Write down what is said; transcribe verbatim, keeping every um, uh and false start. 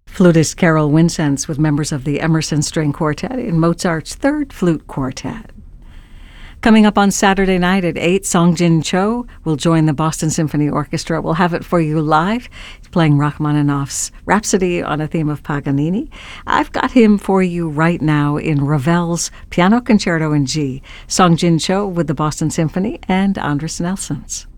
Flutist Carol Winsense with members of the Emerson String Quartet in Mozart's Third Flute Quartet. Coming up on Saturday night at eight, Songjin Cho will join the Boston Symphony Orchestra. We'll have it for you live. He's playing Rachmaninoff's Rhapsody on a theme of Paganini. I've got him for you right now in Ravel's Piano Concerto in G. Songjin Cho with the Boston Symphony and Andris Nelsons.